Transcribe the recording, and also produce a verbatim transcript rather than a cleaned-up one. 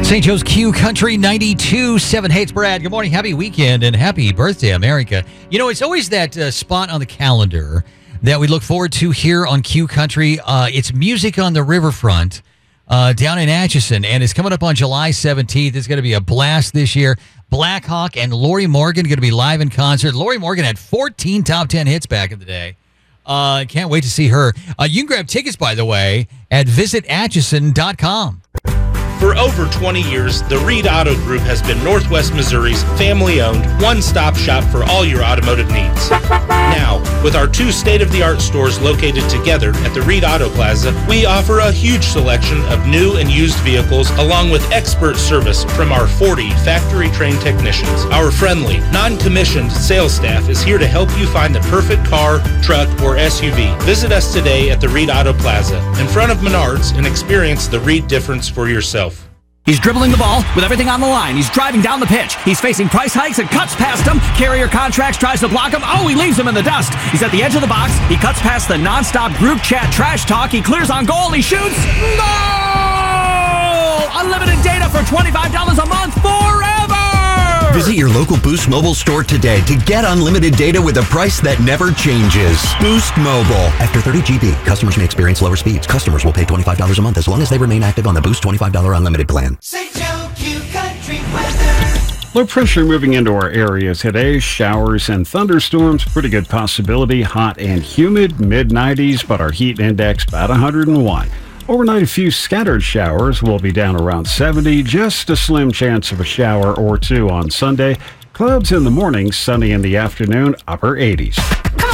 Saint Joe's Q Country ninety-two point seven. Hey, it's Brad. Good morning. Happy weekend and happy birthday, America. You know, it's always that uh, spot on the calendar that we look forward to here on Q Country. Uh, it's Music on the Riverfront uh, down in Atchison, and it's coming up on July seventeenth. It's going to be a blast this year. Black Hawk and Lori Morgan going to be live in concert. Lori Morgan had fourteen top ten hits back in the day. Uh, can't wait to see her. Uh, you can grab tickets, by the way, at visit atchison dot com. For over twenty years, the Reed Auto Group has been Northwest Missouri's family-owned, one-stop shop for all your automotive needs. Now, with our two state-of-the-art stores located together at the Reed Auto Plaza, we offer a huge selection of new and used vehicles along with expert service from our forty factory-trained technicians. Our friendly, non-commissioned sales staff is here to help you find the perfect car, truck, or S U V. Visit us today at the Reed Auto Plaza in front of Menards and experience the Reed difference for yourself. He's dribbling the ball with everything on the line. He's driving down the pitch. He's facing price hikes and cuts past him. Carrier Contracts tries to block him. Oh, he leaves him in the dust. He's at the edge of the box. He cuts past the nonstop group chat trash talk. He clears on goal. He shoots. Goal! Unlimited data for twenty-five dollars a month forever! Visit your local Boost Mobile store today to get unlimited data with a price that never changes. Boost Mobile. After thirty gigabytes, customers may experience lower speeds. Customers will pay twenty-five dollars a month as long as they remain active on the Boost twenty-five dollars unlimited plan. Saint Joe Q Country weather. Low pressure moving into our area today. Showers and thunderstorms. Pretty good possibility. Hot and humid. mid nineties, but our heat index about one hundred one. Overnight, a few scattered showers will be down around seventy. Just a slim chance of a shower or two on Sunday. Clouds in the morning, sunny in the afternoon, upper eighties.